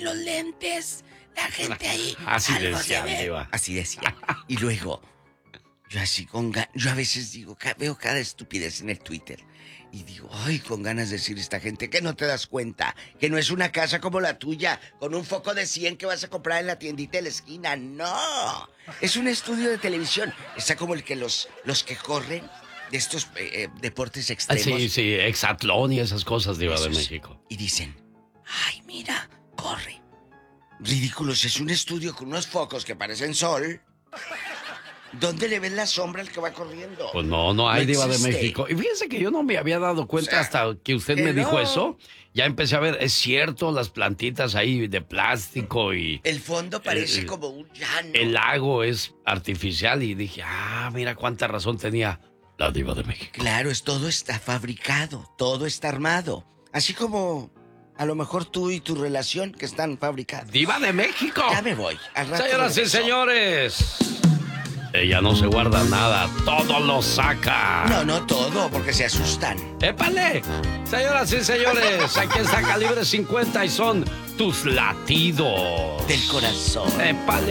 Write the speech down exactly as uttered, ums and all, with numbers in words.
los lentes, la gente ahí. Así algo decía, se ve. Diva. Así decía. Y luego, yo así con ganas, yo a veces digo, ca- veo cada estupidez en el Twitter. Y digo, ay, con ganas de decir a esta gente que no te das cuenta, que no es una casa como la tuya, con un foco de cien que vas a comprar en la tiendita de la esquina. No, es un estudio de televisión. Está como el que los, los que corren de estos eh, eh, deportes Ah, extremos. sí, sí, Hexatlón y esas cosas, Diva de Esos. México. Y dicen, ay, mira, corre. Ridículos, es un estudio con unos focos que parecen sol. ¿Dónde le ves la sombra al que va corriendo? Pues no, no hay, No Diva de existe. México. Y fíjese que yo no me había dado cuenta O sea, hasta que usted que me dijo no. eso. Ya empecé a ver, es cierto, las plantitas ahí de plástico y El fondo parece El- como un llano. el lago es artificial. Y dije, ah, mira cuánta razón tenía la Diva de México. Claro, es todo está fabricado, todo está armado. Así como a lo mejor tú y tu relación que están fabricados. ¡Diva de México! Ya me voy. Al rato Señoras y regreso. señores, ella no se guarda nada, todo lo saca. No, no todo, porque se asustan. ¡Épale! Señoras y señores, aquí está Calibre cincuenta y son tus latidos Del corazón. ¡Épale!